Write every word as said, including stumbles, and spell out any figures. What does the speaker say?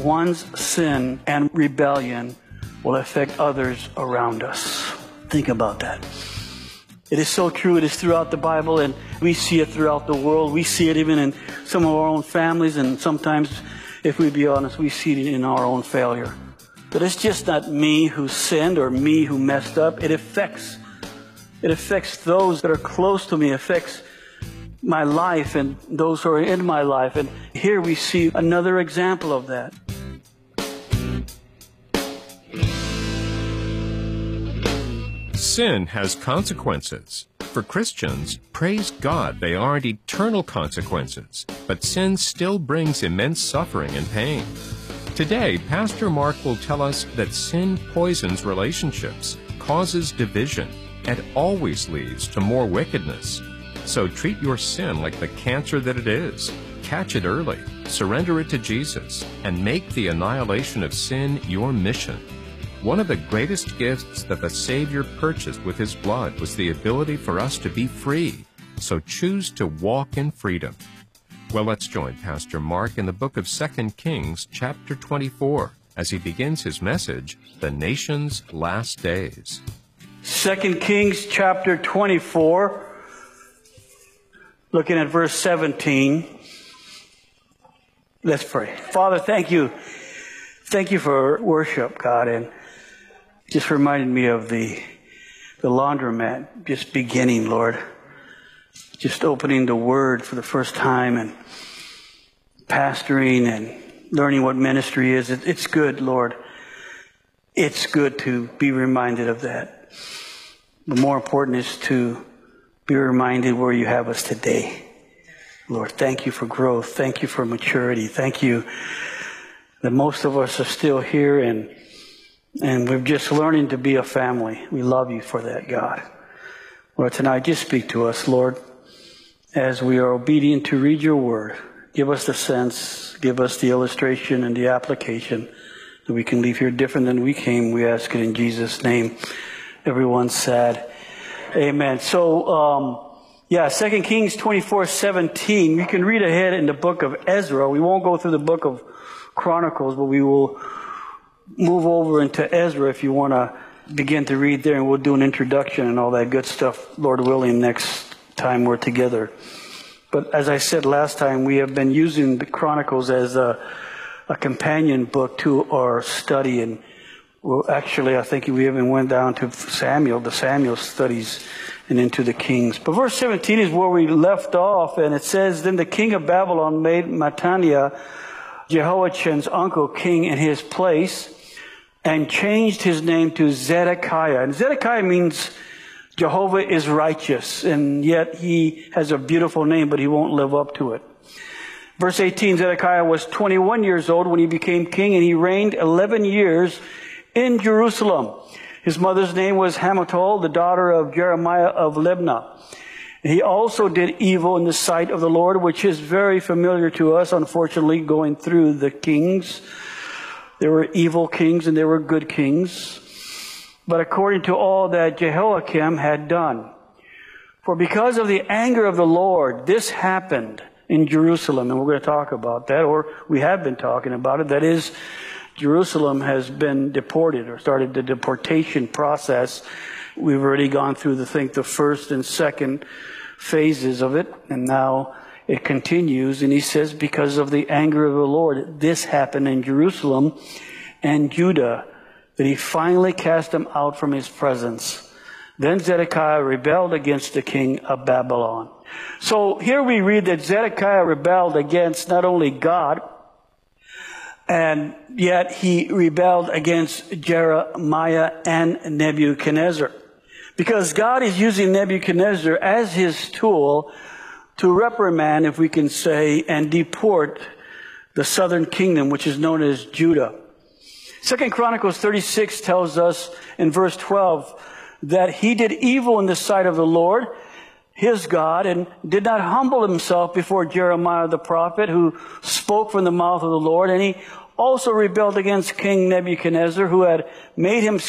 one's sin and rebellion will affect others around us. Think about that. It is so true. It is throughout the Bible, and we see it throughout the world. We see it even in some of our own families, and sometimes, if we be honest, we see it in our own failure. But it's just not me who sinned or me who messed up. It affects, it affects those that are close to me. It affects my life and those who are in my life. And here we see another example of that. Sin has consequences. For Christians, praise God, they aren't eternal consequences, but sin still brings immense suffering and pain. Today, Pastor Mark will tell us that sin poisons relationships, causes division, and always leads to more wickedness. So treat your sin like the cancer that it is. Catch it early, surrender it to Jesus, and make the annihilation of sin your mission. One of the greatest gifts that the Savior purchased with His blood was the ability for us to be free. So choose to walk in freedom. Well, let's join Pastor Mark in the book of Second Kings, chapter twenty-four, as he begins his message, The Nation's Last Days. Second Kings, chapter twenty-four, looking at verse seventeen. Let's pray. Father, thank you. Thank you for worship, God, and just reminded me of the the laundromat just beginning, Lord. Just opening the Word for the first time and pastoring and learning what ministry is. It, it's good, Lord. It's good to be reminded of that. But more important is to be reminded where you have us today. Lord, thank you for growth. Thank you for maturity. Thank you that most of us are still here and and we're just learning to be a family. We love you for that, God. Lord, tonight, just speak to us, Lord, as we are obedient to read your word. Give us the sense, give us the illustration and the application that we can leave here different than we came. We ask it in Jesus' name. Everyone said, amen. So, um, yeah, Second Kings twenty-four seventeen. You can read ahead in the book of Ezra. We won't go through the book of Chronicles, but we will move over into Ezra if you want to begin to read there, and we'll do an introduction and all that good stuff, Lord willing, next time we're together. But as I said last time, we have been using the Chronicles as a, a companion book to our study, and well, actually, I think we even went down to Samuel, the Samuel studies, and into the Kings. But verse seventeen is where we left off, and it says, Then the king of Babylon made Mattaniah, Jehoiachin's uncle, king in his place, and changed his name to Zedekiah. And Zedekiah means Jehovah is righteous, and yet he has a beautiful name, but he won't live up to it. Verse eighteen, Zedekiah was twenty-one years old when he became king, and he reigned eleven years in Jerusalem. His mother's name was Hamutal, the daughter of Jeremiah of Libnah. He also did evil in the sight of the Lord, which is very familiar to us, unfortunately, going through the kings. There were evil kings and there were good kings. But according to all that Jehoiakim had done. For because of the anger of the Lord, this happened in Jerusalem. And we're going to talk about that, or we have been talking about it. That is, Jerusalem has been deported or started the deportation process. We've already gone through, the, I think, the first and second phases of it. And now it continues. And he says, because of the anger of the Lord, this happened in Jerusalem and Judah, that he finally cast them out from his presence. Then Zedekiah rebelled against the king of Babylon. So here we read that Zedekiah rebelled against not only God, and yet he rebelled against Jeremiah and Nebuchadnezzar. Because God is using Nebuchadnezzar as his tool to reprimand, if we can say, and deport the southern kingdom, which is known as Judah. Second Chronicles thirty-six tells us in verse twelve that he did evil in the sight of the Lord, his God, and did not humble himself before Jeremiah the prophet, who spoke from the mouth of the Lord. And he also rebelled against King Nebuchadnezzar, who had made him